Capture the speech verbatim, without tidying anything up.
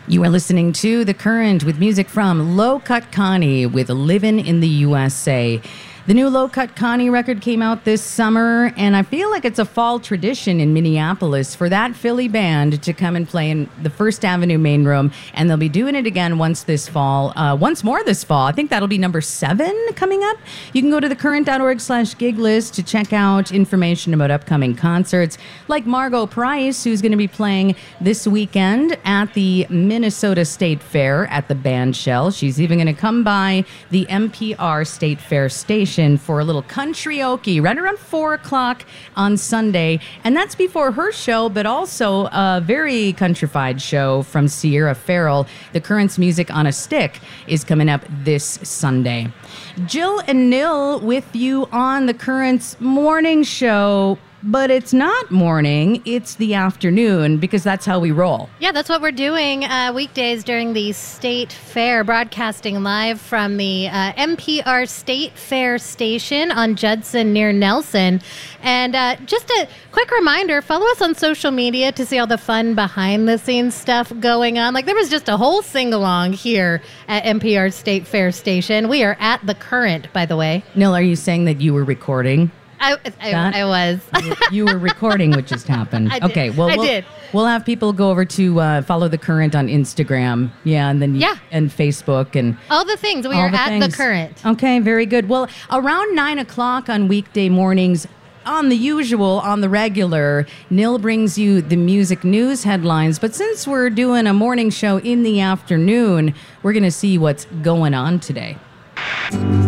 You are listening to The Current with music from Low Cut Connie with Livin' in the U S A. The new Low Cut Connie record came out this summer, and I feel like it's a fall tradition in Minneapolis for that Philly band to come and play in the First Avenue main room, and they'll be doing it again once this fall, uh, once more this fall. I think that'll be number seven coming up. You can go to thecurrent.org slash gig list to check out information about upcoming concerts, like Margot Price, who's going to be playing this weekend at the Minnesota State Fair at the Band Shell. She's even going to come by the N P R State Fair station for a little karaoke right around four o'clock on Sunday. And that's before her show, but also a very countrified show from Sierra Farrell. The Current's Music on a Stick is coming up this Sunday. Jill and Nil with you on The Current's morning show. But it's not morning, it's the afternoon, because that's how we roll. Yeah, that's what we're doing uh, weekdays during the State Fair, broadcasting live from the uh, N P R State Fair station on Judson near Nelson. And uh, just a quick reminder, follow us on social media to see all the fun behind-the-scenes stuff going on. Like, there was just a whole sing-along here at N P R State Fair station. We are at The Current, by the way. Nil, are you saying that you were recording? I, I, I was. You were recording what just happened. I did. Okay, well, I we'll, did. We'll have people go over to uh, follow The Current on Instagram. Yeah, and then yeah. and Facebook and all the things. We are at things. The Current. Okay, very good. Well, around nine o'clock on weekday mornings, on the usual, on the regular, Nil brings you the music news headlines. But since we're doing a morning show in the afternoon, we're going to see what's going on today.